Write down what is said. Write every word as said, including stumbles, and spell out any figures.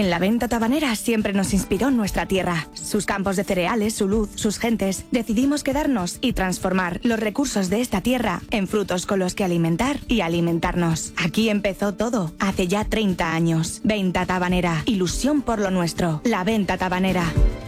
En la Venta Tabanera siempre nos inspiró nuestra tierra, sus campos de cereales, su luz, sus gentes. Decidimos quedarnos y transformar los recursos de esta tierra en frutos con los que alimentar y alimentarnos. Aquí empezó todo, hace ya treinta años. Venta Tabanera, ilusión por lo nuestro. La Venta Tabanera.